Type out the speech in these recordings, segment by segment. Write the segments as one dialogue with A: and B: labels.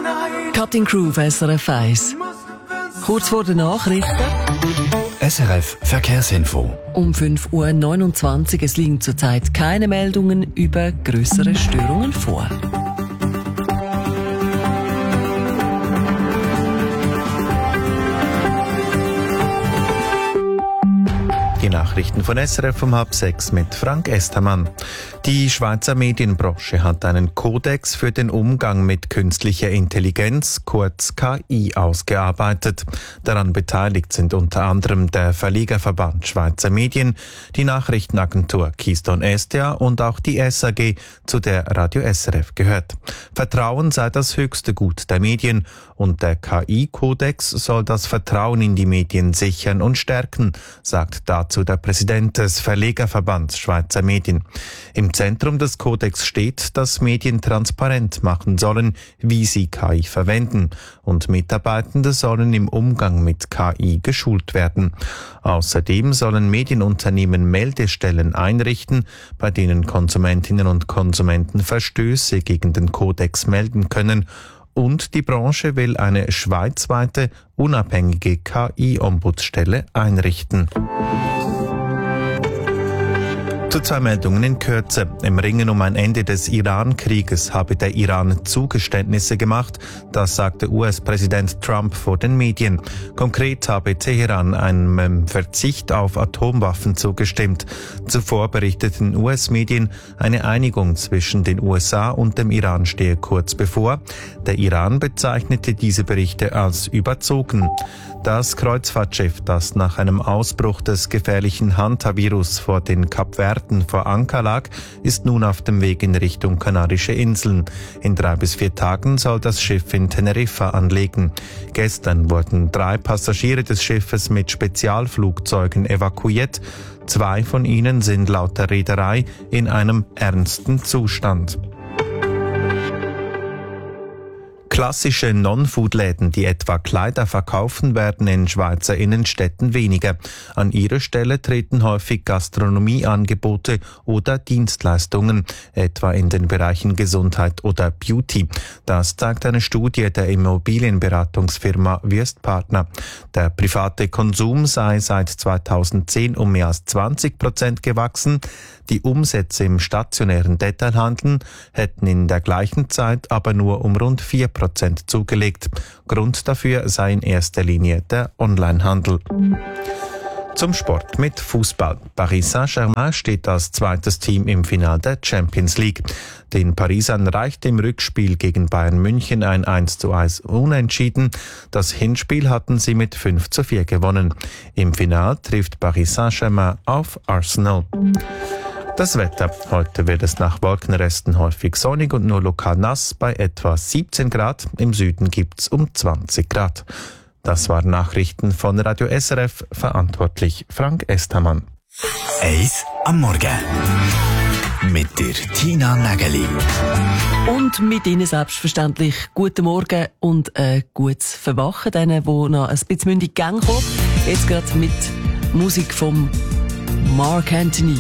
A: Cutting Crew auf SRF 1. Kurz vor den Nachrichten.
B: SRF Verkehrsinfo.
A: Um 5.29 Uhr. Es liegen zurzeit keine Meldungen über grössere Störungen vor.
C: Die Nachrichten von SRF um 5:30 mit Frank Estermann. Die Schweizer Medienbranche hat einen Kodex für den Umgang mit künstlicher Intelligenz, kurz KI, ausgearbeitet. Daran beteiligt sind unter anderem der Verlegerverband Schweizer Medien, die Nachrichtenagentur Keystone Estia und auch die SAG, zu der Radio SRF gehört. Vertrauen sei das höchste Gut der Medien und der KI-Kodex soll das Vertrauen in die Medien sichern und stärken, sagt dazu der Präsident des Verlegerverbands Schweizer Medien. Im Zentrum des Kodex steht, dass Medien transparent machen sollen, wie sie KI verwenden, und Mitarbeitende sollen im Umgang mit KI geschult werden. Außerdem sollen Medienunternehmen Meldestellen einrichten, bei denen Konsumentinnen und Konsumenten Verstöße gegen den Kodex melden können. Und die Branche will eine schweizweite, unabhängige KI-Ombudsstelle einrichten. Zu 2 Meldungen in Kürze. Im Ringen um ein Ende des Iran-Krieges habe der Iran Zugeständnisse gemacht. Das sagte US-Präsident Trump vor den Medien. Konkret habe Teheran einem Verzicht auf Atomwaffen zugestimmt. Zuvor berichteten US-Medien, eine Einigung zwischen den USA und dem Iran stehe kurz bevor. Der Iran bezeichnete diese Berichte als überzogen. Das Kreuzfahrtschiff, das nach einem Ausbruch des gefährlichen Hantavirus vor den Kapverden vor Anker lag, ist nun auf dem Weg in Richtung Kanarische Inseln. In 3 bis 4 Tagen soll das Schiff in Teneriffa anlegen. Gestern wurden 3 Passagiere des Schiffes mit Spezialflugzeugen evakuiert. 2 von ihnen sind laut der Reederei in einem ernsten Zustand. Klassische Non-Food-Läden, die etwa Kleider verkaufen, werden in Schweizer Innenstädten weniger. An ihre Stelle treten häufig Gastronomieangebote oder Dienstleistungen, etwa in den Bereichen Gesundheit oder Beauty. Das zeigt eine Studie der Immobilienberatungsfirma Wirstpartner. Der private Konsum sei seit 2010 um mehr als 20% gewachsen. Die Umsätze im stationären Detailhandel hätten in der gleichen Zeit aber nur um rund 4% zugelegt. Grund dafür sei in erster Linie der Onlinehandel. Zum Sport mit Fußball. Paris Saint-Germain steht als zweites Team im Finale der Champions League. Den Parisern reichte im Rückspiel gegen Bayern München ein 1:1 Unentschieden. Das Hinspiel hatten sie mit 5:4 gewonnen. Im Finale trifft Paris Saint-Germain auf Arsenal. Das Wetter. Heute wird es nach Wolkenresten häufig sonnig und nur lokal nass bei etwa 17 Grad. Im Süden gibt's um 20 Grad. Das waren Nachrichten von Radio SRF, verantwortlich Frank Estermann.
B: 1 am Morgen. Mit der Tina Nägeli.
A: Und mit Ihnen selbstverständlich guten Morgen und gutes Verwachen, denen, die noch ein bisschen in die Gang kommen. Jetzt gerade mit Musik von Mark Anthony.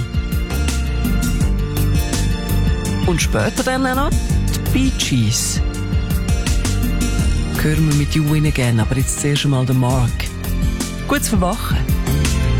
A: Und später dann auch noch die Bee Gees. Hören wir mit You Win Again, aber jetzt zuerst einmal den Mark. Gutes Verwachen.